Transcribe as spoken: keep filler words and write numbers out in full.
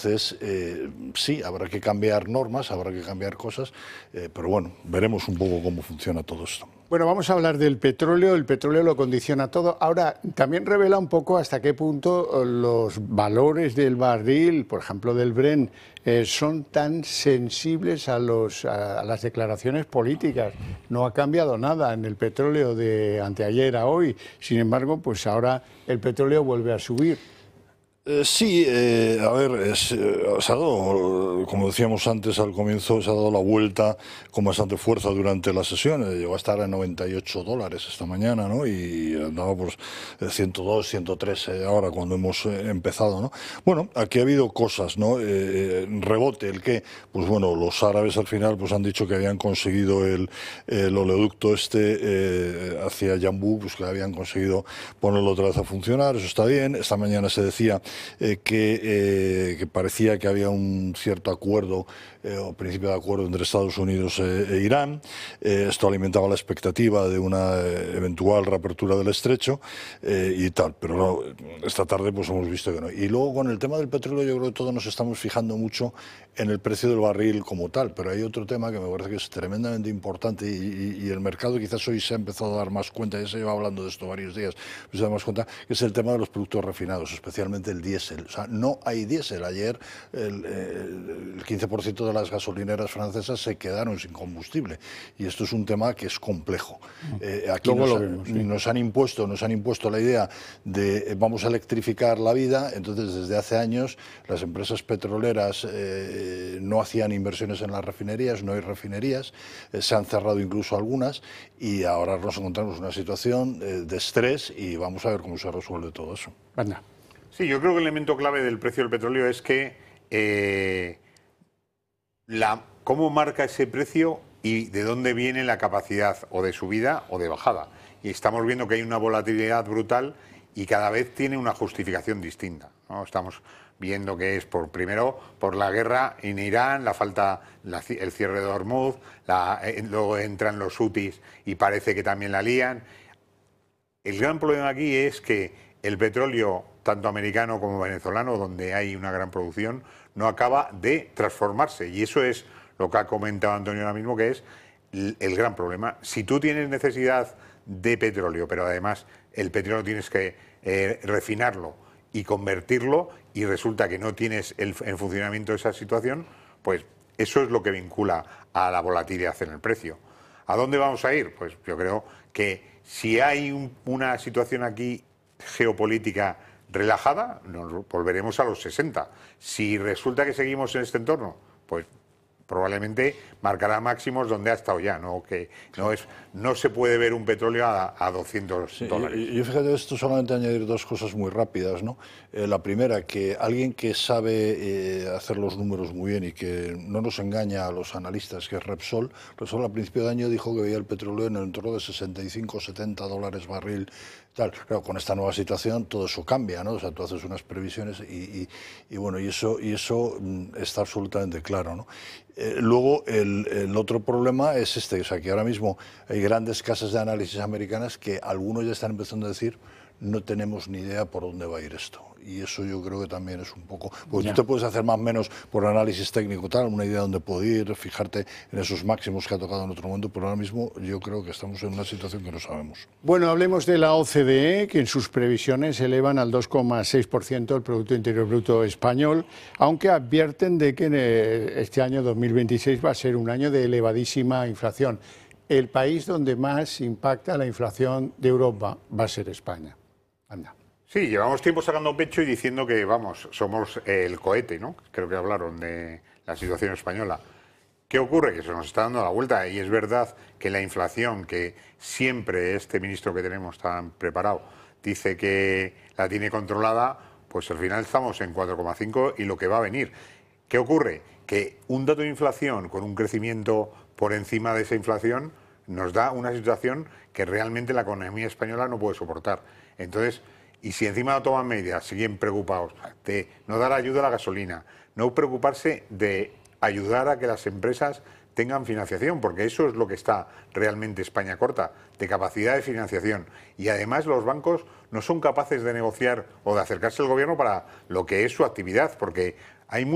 Entonces, eh, sí, habrá que cambiar normas, habrá que cambiar cosas, eh, pero bueno, veremos un poco cómo funciona todo esto. Bueno, vamos a hablar del petróleo. El petróleo lo condiciona todo. Ahora, también revela un poco hasta qué punto los valores del barril, por ejemplo del Brent, eh, son tan sensibles a, los, a las declaraciones políticas. No ha cambiado nada en el petróleo de anteayer a hoy. Sin embargo, pues ahora el petróleo vuelve a subir. Eh, sí, eh, a ver, es, eh, se ha dado, como decíamos antes al comienzo, se ha dado la vuelta con bastante fuerza durante la sesión. Eh, llegó a estar a noventa y ocho dólares esta mañana, ¿no? Y andaba por ciento dos, ciento tres eh, ahora cuando hemos eh, empezado, ¿no? Bueno, aquí ha habido cosas, ¿no? Eh, rebote, el que, pues bueno, los árabes al final pues han dicho que habían conseguido el, el oleoducto este eh, hacia Yambú, pues que habían conseguido ponerlo otra vez a funcionar, eso está bien. Esta mañana se decía Eh, que, eh, que parecía que había un cierto acuerdo eh, o principio de acuerdo entre Estados Unidos e, e Irán. Eh, esto alimentaba la expectativa de una eh, eventual reapertura del estrecho eh, y tal, pero no, esta tarde pues hemos visto que no. Y luego con el tema del petróleo yo creo que todos nos estamos fijando mucho en el precio del barril como tal, pero hay otro tema que me parece que es tremendamente importante y, y, y el mercado quizás hoy se ha empezado a dar más cuenta, ya se lleva hablando de esto varios días, se da más cuenta, que es el tema de los productos refinados, especialmente el diésel. O sea, no hay diésel. Ayer el, el quince por ciento de las gasolineras francesas se quedaron sin combustible y esto es un tema que es complejo. Eh, aquí nos, lo vemos, sí. nos han impuesto, nos han impuesto la idea de eh, vamos a electrificar la vida, entonces desde hace años las empresas petroleras eh, no hacían inversiones en las refinerías, no hay refinerías, eh, se han cerrado incluso algunas y ahora nos encontramos en una situación eh, de estrés y vamos a ver cómo se resuelve todo eso. Anda. Sí, yo creo que el elemento clave del precio del petróleo es que eh, la, cómo marca ese precio y de dónde viene la capacidad o de subida o de bajada. Y estamos viendo que hay una volatilidad brutal y cada vez tiene una justificación distinta, ¿no? Estamos viendo que es por primero por la guerra en Irán, la falta, la, el cierre de Hormuz, la, eh, luego entran los hutis y parece que también la lían. El gran problema aquí es que el petróleo, tanto americano como venezolano, donde hay una gran producción, no acaba de transformarse. Y eso es lo que ha comentado Antonio ahora mismo, que es el, el gran problema. Si tú tienes necesidad de petróleo, pero además el petróleo tienes que eh, refinarlo y convertirlo, y resulta que no tienes el, el funcionamiento de esa situación, pues eso es lo que vincula a la volatilidad en el precio. ¿A dónde vamos a ir? Pues yo creo que si hay un, una situación aquí geopolítica relajada, nos volveremos a los sesenta. Si resulta que seguimos en este entorno, pues probablemente marcará máximos donde ha estado ya, ¿no? Que no es, no se puede ver un petróleo a, a doscientos sí, dólares. Y, y fíjate, esto solamente añadir dos cosas muy rápidas, ¿no? Eh, la primera, que alguien que sabe eh, hacer los números muy bien y que no nos engaña a los analistas, que es Repsol, Repsol a principio de año dijo que veía el petróleo en el entorno de sesenta y cinco, setenta dólares barril. Tal. Claro, con esta nueva situación todo eso cambia, ¿no? O sea, tú haces unas previsiones y, y, y bueno, y eso, y eso mm, está absolutamente claro, ¿no? Eh, luego, el, el otro problema es este, o sea, que ahora mismo hay grandes casas de análisis americanas que algunos ya están empezando a decir no tenemos ni idea por dónde va a ir esto. Y eso yo creo que también es un poco... Porque tú te puedes hacer más o menos por análisis técnico, tal, una idea de dónde puede ir, fijarte en esos máximos que ha tocado en otro momento, pero ahora mismo yo creo que estamos en una situación que no sabemos. Bueno, hablemos de la O C D E, que en sus previsiones elevan al dos coma seis por ciento el Producto Interior Bruto español, aunque advierten de que este año dos mil veintiséis va a ser un año de elevadísima inflación. El país donde más impacta la inflación de Europa va a ser España. Anda. Sí, llevamos tiempo sacando pecho y diciendo que, vamos, somos el cohete, ¿no? Creo que hablaron de la situación española. ¿Qué ocurre? Que se nos está dando la vuelta y es verdad que la inflación, que siempre este ministro que tenemos tan preparado dice que la tiene controlada, pues al final estamos en cuatro coma cinco y lo que va a venir. ¿Qué ocurre? Que un dato de inflación con un crecimiento por encima de esa inflación nos da una situación que realmente la economía española no puede soportar. Entonces, y si encima no toman medidas, siguen preocupados de no dar ayuda a la gasolina, no preocuparse de ayudar a que las empresas tengan financiación, porque eso es lo que está realmente España corta, de capacidad de financiación. Y además los bancos no son capaces de negociar o de acercarse al gobierno para lo que es su actividad, porque hay